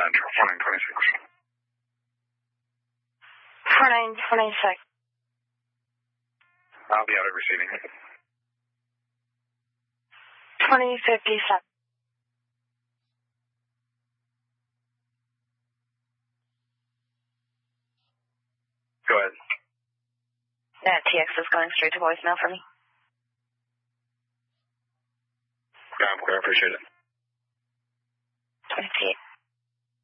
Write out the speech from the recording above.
Central, 4926. 4926. I'll be out at receiving. 2057. Go ahead. That TX is going straight to voicemail for me. Yeah, I'm clear. I appreciate it. 28.